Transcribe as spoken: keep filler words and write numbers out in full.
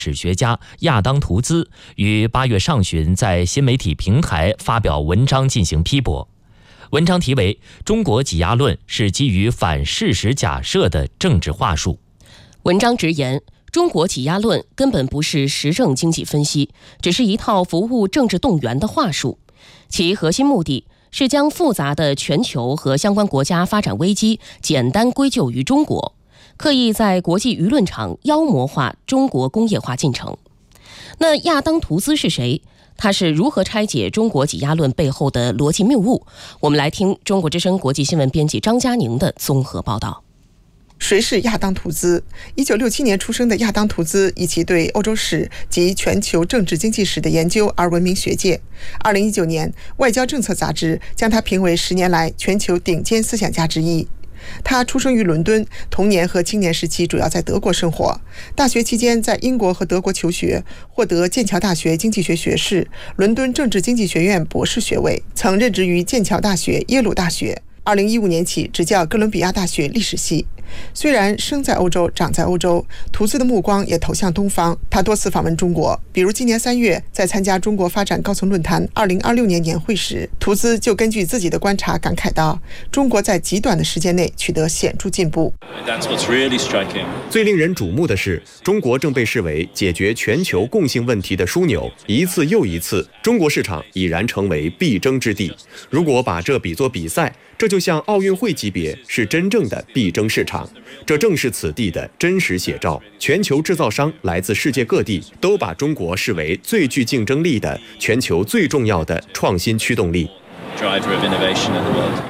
史学家亚当·图兹于八月上旬在新媒体平台发表文章进行批驳。文章题为《中国挤压论是基于反事实假设的政治话术》。 文章直言，中国挤压论根本不是实证经济分析，只是一套服务政治动员的话术，其核心目的是将复杂的全球和相关国家发展危机简单归咎于中国，刻意在国际舆论场妖魔化中国工业化进程。那亚当·图兹是谁？他是如何拆解中国挤压论背后的逻辑谬误？我们来听中国之声国际新闻编辑张嘉宁的综合报道。 谁是亚当·图兹？一九六七年出生的亚当·图兹以其对欧洲史及全球政治经济史的研究而闻名学界。二零一九年，《外交政策》杂志将他评为十年来全球顶尖思想家之一。他出生于伦敦，童年和青年时期主要在德国生活。大学期间在英国和德国求学，获得剑桥大学经济学学士、伦敦政治经济学院博士学位，曾任职于剑桥大学、耶鲁大学。二零一五年起执教哥伦比亚大学历史系。虽然生在欧洲长在欧洲，图兹的目光也投向东方。他多次访问中国，比如今年三月在参加中国发展高层论坛二零二六年年会时，图兹就根据自己的观察感慨道，中国在极短的时间内取得显著进步。 最令人瞩目的是，中国正被视为解决全球共性问题的枢纽，一次又一次，中国市场已然成为必争之地。如果把这比作比赛，这就像奥运会级别，是真正的必争市场。这正是此地的真实写照。全球制造商来自世界各地，都把中国视为最具竞争力的、全球最重要的创新驱动力。